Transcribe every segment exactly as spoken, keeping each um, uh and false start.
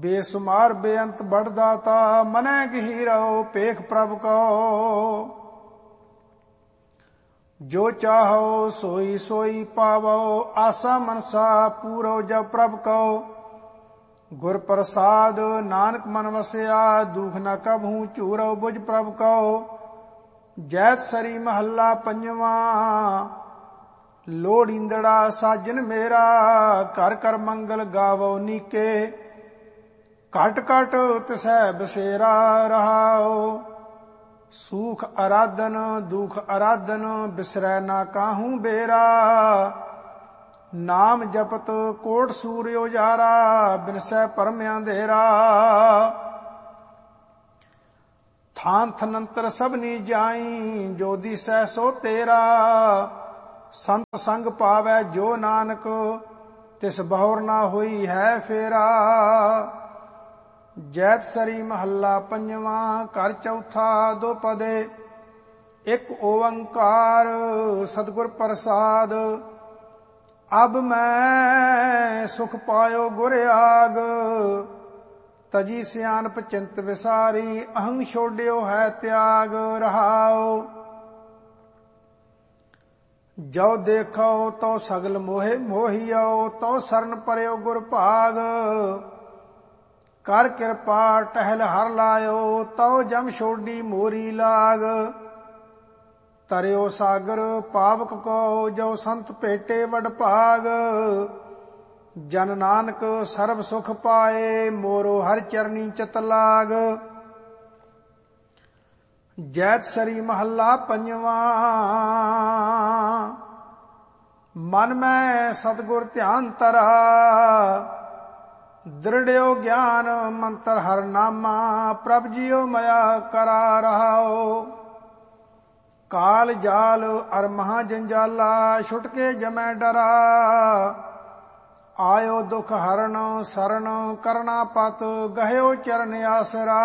बेसुमार बेअंत बड़दाता मनै गहीरओ पेख प्रभ को। जो चाहो सोई सोई पावो आसा मनसा पूरो जब प्रभ को। गुर प्रसाद नानक मन वसया दुख न कबहू चूरो बुझ प्रभ को। जैत सरी महला पंजवा लोड़ींदड़ा साजन मेरा कर कर मंगल गावो नीके। कट कट तिसै बसेरा रहाओ सूख आराधन दुख आराधन बिसरै ना काहू बेरा। नाम जपत कोट सूर्य उजारा बिनसै परम अंधेरा। थान थनंतर सबनी जाई जो दिसै सो तेरा। संत संग पावै जो नानक तिस बहुर ना होई है फेरा। जैत सरी महला पंजवा कर चौथा दो पदे। एक ओंकार सतगुर प्रसाद अब मैं सुख पायो गुर आग। तजी सियानप चिंत विसारी अहं छोड़ियो है त्याग रहाओ। जो देखो तो सगल मोहे मोहियो तो शरण परयो गुर भाग। कर कृपा टहल हर लायो तो जम छोड़ी मोरी लाग। तरियो सागर पावक को जो संत पेटे वड भाग। जन नानक सर्व सुख पाए मोरो हर चरनी चित लाग। जैत सरी महला पंजवा मन में सतगुर ध्यान तरा। दृढ़यो ज्ञान मंत्र हर नामा प्रभ जियो मया करा रहाओ। काल जाल अर महा जंजाला छुटके जमै डरा। आयो दुख हरण शरण करना पत गहयो चरण आसरा।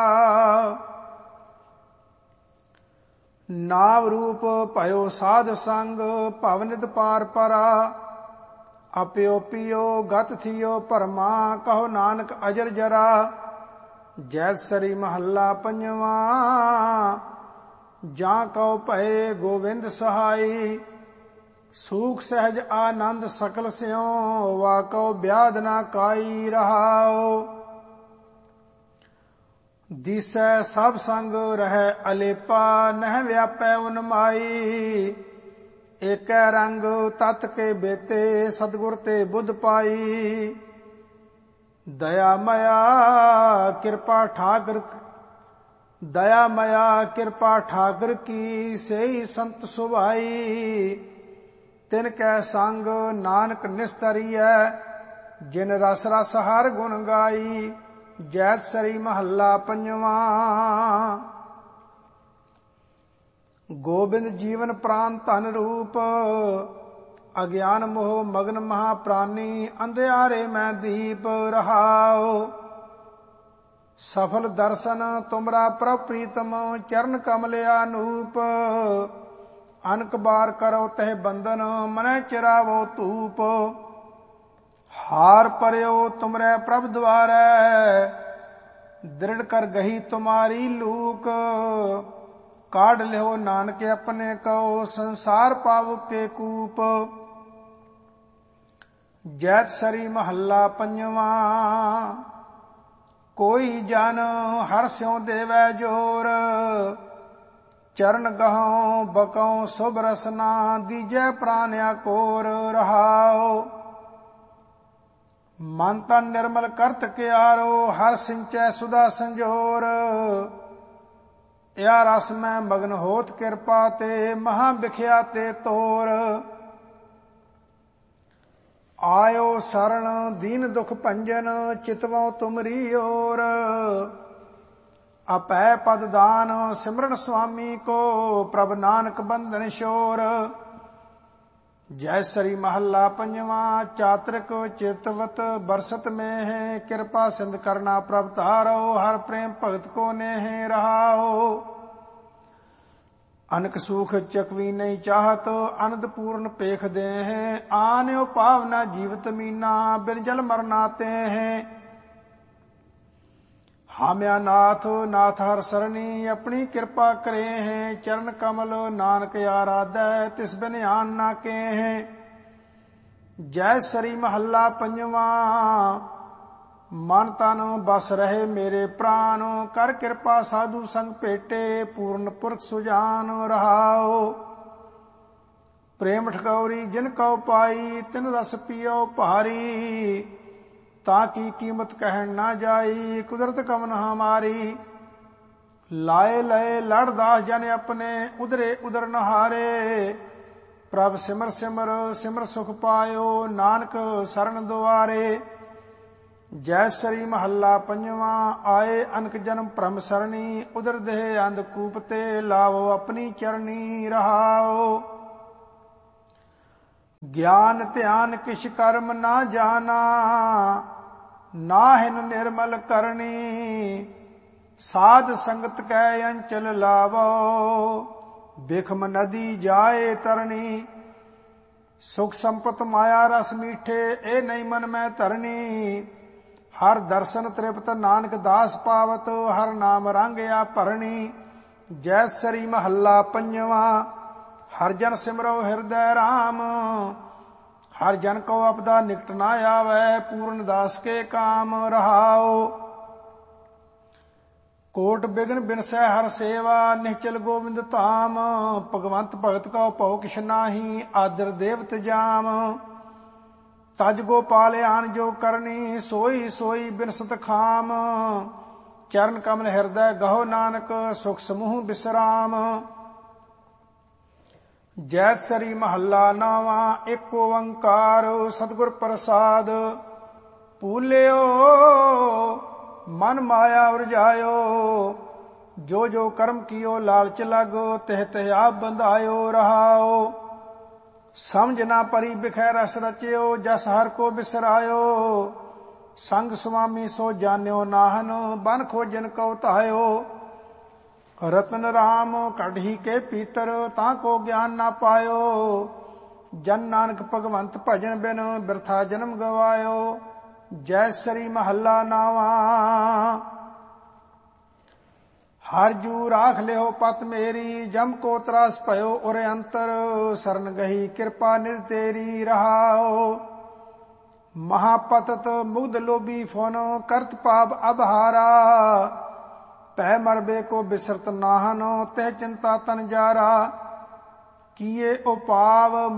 नाव रूप भयो साध संग भवनित पार परा। अपयो पियो गत थियो परमा कहो नानक अजर जरा। जैत सरी महला पंजवा जा कहो भय गोविंद सहाई। सूख सहज आनंद सकल स्यों वा कहो ब्याध ना काई रहाओ। दिसै सब संग रहै अलेपा नह व्यापै उन्माई। एक रंग तत के बेते सतगुर ते बुध पाई। दया मया कृपा ठाकर दया मया कृपा ठाकर की सेई संत सुभाई। तिनकै संग नानक निस्तरियै जिन रस रस हर गुण गाई। जैत सरी महला पंजवा गोबिंद जीवन प्राण धन रूप। अज्ञान मोह मगन महाप्राणी अंधियारे में दीप रहाओ। सफल दर्शन तुमरा प्रभ प्रीतम चरण कमल अनूप। अनक बार करो तह बंधन मनै चिरावो धूप। हार परयो तुमरे प्रभ द्वारै दृढ़ कर गही तुम्हारी लूक। काढ़ लियो नानक अपने को संसार पाव के कूप। जैत सरी महला पंजवा कोई जन हर स्यों देवै जोर। चरण गहों बकों शुभ रसना दीजै प्राण्या कोर रहाओ। मन तन निर्मल करत क्यारो हर सिंचै सुधा संजोर। या रस में मगन होत कृपा ते महा बिख्या ते तोर। आयो शरण दीन दुख भंजन चितवो तुमरी ओर। अपै पद दान सिमरन स्वामी को प्रभ नानक बंधन शोर। जय श्री महला पंजवा चातृक चितवत बरसत में है। कृपा सिंध करना प्रभ तारो हर प्रेम भगत को नेह रहाओ। अनक सुख चकवी नहीं चाहत अनंद पूर्ण पेख दे हैं। आन्यो पावना जीवत मीना बिन जल मरनाते हैं। ਹਾਮਿਆ ਨਾਥ ਨਾਥ ਹਰ ਸਰਣੀ ਆਪਣੀ ਕਿਰਪਾ ਕਰੇ ਹੈ ਚਰਨ ਕਮਲ ਨਾਨਕ ਆਰਾਧੈ ਤਿਸ ਬਿਨ ਆਨ ਨਾ ਕੇ ਹੈ। ਜੈ ਸਰੀ ਮਹੱਲਾ ਪੰਜਵਾਂ। ਮਨ ਤਨ ਬਸ ਰਹੇ ਮੇਰੇ ਪ੍ਰਾਨ ਕਰ ਕਿਰਪਾ ਸਾਧੂ ਸੰਗ ਭੇਟੇ ਪੂਰਨ ਪੁਰਖ ਸੁਜਾਨ ਰਹਾਓ। ਪ੍ਰੇਮ ਠਕੌਰੀ ਜਿਨ ਕਉ ਪਾਈ ਤਿਨ ਰਸ ਪੀਓ ਭਾਰੀ ਤਾਂ ਕੀ ਕੀਮਤ ਕਹਿਣ ਨਾ ਜਾਈ ਕੁਦਰਤ ਕਮਨ ਹਮਾਰੀ। ਲਾਏ ਲਏ ਲੜਦਾਸ ਜਨ ਆਪਣੇ ਉਧਰੇ ਉਧਰ ਨਹਾਰੇ ਪ੍ਰਭ ਸਿਮਰ ਸਿਮਰ ਸਿਮਰ ਸੁਖ ਪਾਇਓ ਨਾਨਕ ਸਰਣ ਦੁਆਰੇ। ਜੈ ਸਰੀ ਮਹੱਲਾ ਪੰਜਵਾਂ। ਆਏ ਅਨਕ ਜਨਮ ਭ੍ਰਮ ਸਰਣੀ ਉਦਰ ਦੇਹ ਅੰਧ ਕੂਪ ਤੇ ਲਾਵੋ ਆਪਣੀ ਚਰਣੀ ਰਹਾਓ। ਗਿਆਨ ਧਿਆਨ ਕਿਛ ਕਰਮ ਨਾ ਜਾਣਾ ਨਾਹਿਨ ਨਿਰਮਲ ਕਰਨੀ ਸਾਧ ਸੰਗਤ ਕੈ ਅੰਚਲ ਲਾਵੋ ਬਿਖਮ ਨਦੀ ਜਾਏ ਤਰਣੀ। ਸੁਖ ਸੰਪਤ ਮਾਇਆ ਰਸ ਮੀਠੇ ਇਹ ਨਹੀਂ ਮਨ ਮੈਂ ਧਰਨੀ ਹਰ ਦਰਸ਼ਨ ਤ੍ਰਿਪਤ ਨਾਨਕ ਦਾਸ ਪਾਵਤ ਹਰ ਨਾਮ ਰਾਂਗਿਆ ਭਰਣੀ। ਜੈ ਸਰੀ ਮਹੱਲਾ ਪੰਜਵਾਂ। ਹਰ ਜਨ ਸਿਮਰੋ ਹਿਰਦੈ ਰਾਮ ਹਰ ਜਨ ਕੋ ਅਪਦਾ ਨਿਕਟ ਨਾ ਆਵੈ ਪੂਰਨ ਦਾਸ ਕੇ ਕਾਮ ਰਹਾਓ। ਕੋਟ ਬਿਗਨ ਬਿਨਸੈ ਹਰ ਸੇਵਾ ਨਿਹਚਲ ਗੋਬਿੰਦ ਧਾਮ ਭਗਵੰਤ ਭਗਤ ਕਉ ਭਉ ਕਿਛ ਨਾਹੀ ਆਦਰ ਦੇਵਤ ਜਾਮ। ਤਜ ਗੋਪਾਲ ਆਨ ਜੋ ਕਰਨੀ ਸੋਈ ਸੋਈ ਬਿਨਸਤ ਖਾਮ ਚਰਨ ਕਮਲ ਹਿਰਦੈ ਗਹੋ ਨਾਨਕ ਸੁਖ ਸਮੂਹ ਬਿਸਰਾਮ। ਜੈ ਸਰੀ ਮਹੱਲਾ ਨਾਵਾਂ। ਏਕ ਓੰਕਾਰ ਸਤਿਗੁਰ ਪ੍ਰਸਾਦ ਭੂਲਿਓ ਮਨ ਮਾਇਆ ਉਰਜਾਇਓ ਜੋ ਜੋ ਕਰਮ ਕੀਓ ਲਾਲਚ ਲਾਗੋ ਤਿਹ ਤਿਹ ਆਪ ਬੰਧਾਇਓ ਰਹਾਓ। ਸਮਝ ਨਾ ਪਰੀ ਬਿਖੈ ਰਸ ਰਚਿਓ ਜਸ ਹਰ ਕੋ ਬਿਸਰਾਇਓ ਸੰਗ ਸੁਆਮੀ ਸੋ ਜਾਣਿਓ ਨਾਹਨ ਬਨ ਖੋਜਨ ਕਉ ਧਾਇਓ। ਰਤਨ ਰਾਮ ਕਢੀ ਕੇ ਪੀਤਰ ਤਾਂ ਕੋ ਗਿਆਨ ਨਾ ਪਾਇਓ ਜਨ ਨਾਨਕ ਭਗਵੰਤ ਭਜਨ ਬਿਨ ਬਿਰਥਾ ਜਨਮ ਗਵਾਇਓ। ਜੈ ਸਰੀ ਮਹੱਲਾ ਨਾਵਾਂ। ਹਰ ਜੂ ਰਾਖ ਲਿਓ ਪਤ ਮੇਰੀ ਜਮ ਕੋ ਤਰਾਸ ਭਇਓ ਉਰੇ ਅੰਤਰ ਸਰਨ ਗਹੀ ਕਿਰਪਾ ਨਿਧ ਤੇਰੀ ਰਹਾਓ। ਮਹਾਪਤਤ ਮੁਗਧ ਲੋਭੀ ਫੋਨ ਕਰਤ ਪਾਪ ਅਬਹਾਰਾ ਭੈ ਮਰਬੇ ਕੋ ਬਿਸਰਤ ਨਾਹਨ ਤਹਿ ਚਿੰਤਾ ਤਨ ਜਾਰਾ। ਕੀਏ ਉਪਾਵ